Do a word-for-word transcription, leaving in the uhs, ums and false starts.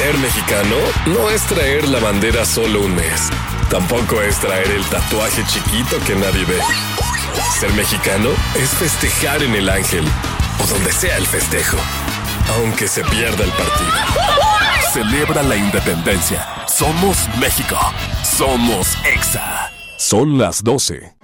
Ser mexicano no es traer la bandera solo un mes. Tampoco es traer el tatuaje chiquito que nadie ve. Ser mexicano es festejar en el Ángel o donde sea el festejo, aunque se pierda el partido. Celebra la independencia. Somos México. Somos Exa. Son las doce